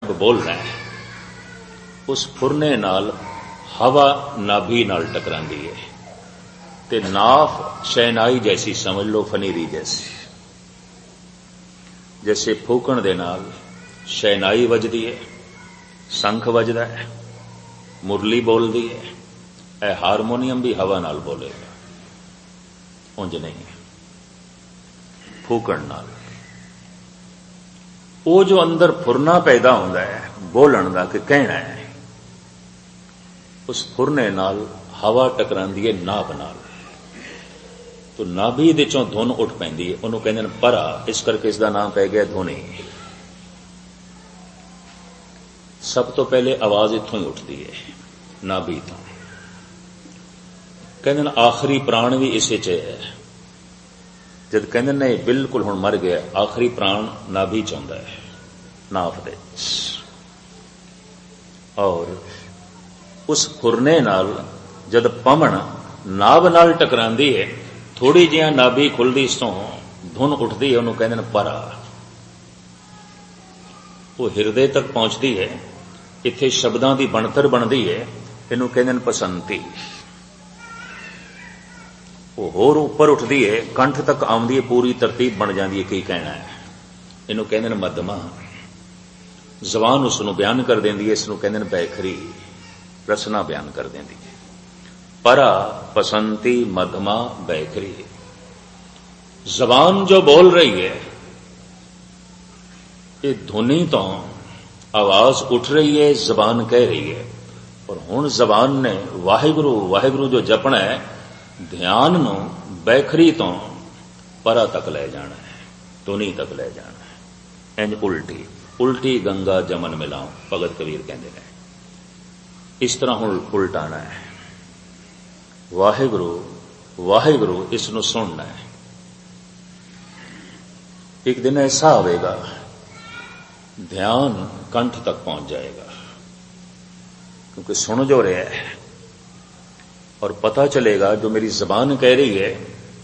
बोलना है, उस फुरने नाल हवा नाभि नाल टकरांदी है ते नाफ शहनाई जैसी समझ लो, फनीरी जैसी। जैसे फूकण दे नाल शहनाई वजदी है, शंख वजदा है, मुरली बोलदी है, ए हारमोनीयम भी हवा नाल बोलेगा, उंज नहीं फूकण नाल। वो जो अंदर फुरना पैदा होता है बोलण दा कि कहना है, उस फुरने नाल हवा टकरांदी है नाभ नाल, तो नाभि दे चों धुन उठ पैंदी है, उन्होंने कहते हैं परा, इस करके इसका नाम पै गया धुनी। सब तो पहले आवाज इत्थों ही उठती है, नाभि तो। कहते हैं आखिरी प्राण भी इसे च है। जब कहते नहीं बिल्कुल हुण मर गया, आखिरी प्राण नाभि च आउंदा है, नाभ दे। और उस फुरने नाल जद पमन नाभ नाल टकरांदी है, थोड़ी जिहा नाभि खुलदी, इस तो धुन उठती है, उन्होंने कहते हैं परा। वो हिरदे तक पहुंचती है, इत्थे शब्दां दी बनतर बनदी है, इनू कहते हैं पसंती। वो होर उपर उठती है, कंठ तक आउंदी है, पूरी तरतीब बन जाती है की कहना है, इनू कहते हैं मध्यमा। जबान उसनू बयान कर देंदी है, इसनू कहते हैं बैखरी, रसना बयान कर देंदी है। परा, पसंती, मध्यमा, बैखरी। जबान जो बोल रही है, ये धुनी तो आवाज उठ रही है, जबान कह रही है। और हुण जबान ने वाहिगुरु वाहिगुरु जो जपना है, ध्यान नू बैखरी तो परा तक ले जाना है, धुनी तक ले जाना है। इंज उल्टी उल्टी गंगा जमन मिलाओ, भगत कबीर कहते हैं। इस तरह हुण उल्टाना है, वाहिगुरु वाहिगुरु इसनू सुनना है। एक दिन ऐसा आवेगा, ध्यान कंठ तक पहुंच जाएगा, क्योंकि सुन जो रहा है और पता चलेगा जो मेरी जबान कह रही है,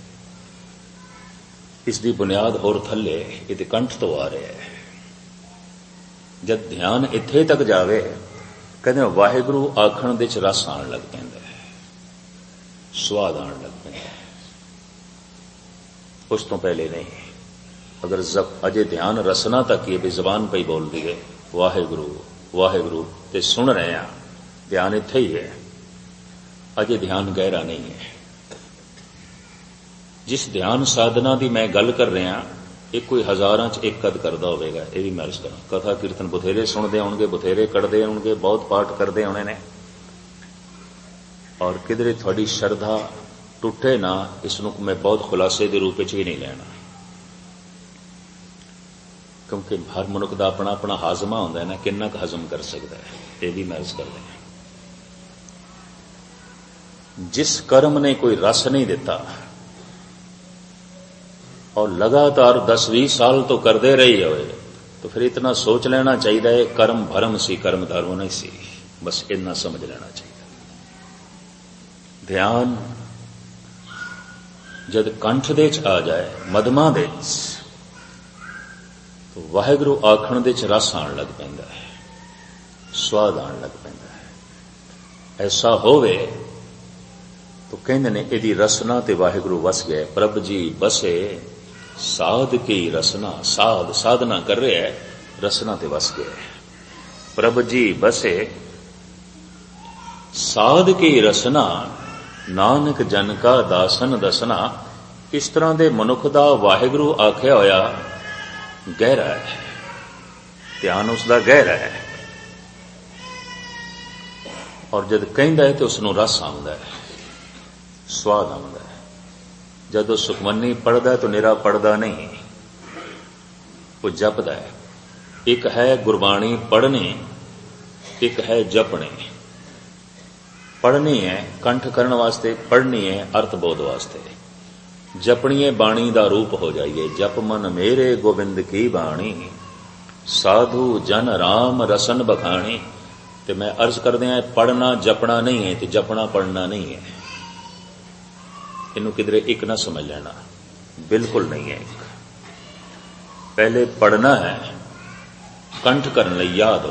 इसकी बुनियाद होर थले, ये कंठ तो आ रहा है। जब ध्यान इत्थे तक जावे, कहते वाहिगुरु आखण दे च रस आण लग पैंदा है, स्वाद आण लग पैंदा है। उस तो पहले नहीं। अगर अजे ध्यान रसना तक ही भी जबान पे बोलती है वाहिगुरु वाहिगुरु, ते सुन रहे हैं, ध्यान इत्थे ही है, अजे ध्यान गहरा नहीं है। जिस ध्यान साधना की मैं गल कर रहा, एक कोई हजारां च एक कद करता होगा, यह भी मैं अर्ज करा। कथा कीर्तन बथेरे सुनते होंगे, बथेरे कढ़ते होंगे, बहुत पाठ करते होने ने, और किधरे थोड़ी श्रद्धा टुटे ना, इसनों मैं बहुत खुलासे के रूप में ही नहीं लेना, क्योंकि हर मनुख का अपना अपना हाजमा होंदा है ना, किन्ना क हजम कर सकता है, यह भी मैं अर्ज कर रहा। जिस कर्म ने कोई रस नहीं दिता और लगातार 10-20 साल तो करते रही हो, तो फिर इतना सोच लेना चाहिए कर्म भरम सी, कर्म धर्म नहीं सी, बस इतना समझ लेना चाहिए। ध्यान जब कंठ दे च आ जाए, मधमा दे तो वाहिगुरु आखण दे च रस आण लग पैंदा है, स्वाद आण लग पैंदा है। ऐसा होवे तो कहते ने इहदी रसना ते वाहिगुरु वस गए। प्रभ जी बसे साध की रसना, साध साधना कर रहे है, रसना ते वस गए। प्रभ जी बसे साध की रसना, नानक जन का दासन दसना। इस तरह दे मनुख दा वाहिगुरु आख्या होया गहरा है, ध्यान उसका गहरा है। और जब कहता है तो उसनू रस आउंदा है, स्वाद आउंदा है। जदों सुखमनी पढ़दा तो निरा पढ़दा नहीं, वो जपदा है। एक है गुरबाणी पढ़नी, एक है जपनी। पढ़नी है कंठ करने वास्ते, पढ़नी है अर्थबोध वास्ते। जपनी है बाणी दा रूप हो जाइए, जप मन मेरे गोविंद की बाणी, साधु जन राम रसन बखाणी। ते मैं अर्ज कर दिया, पढ़ना जपना नहीं है, तो जपना पढ़ना नहीं है। इनू किधरे एक ना समझ लेना, बिल्कुल नहीं है एक। पहले पढ़ना है, कंठ करने याद हो।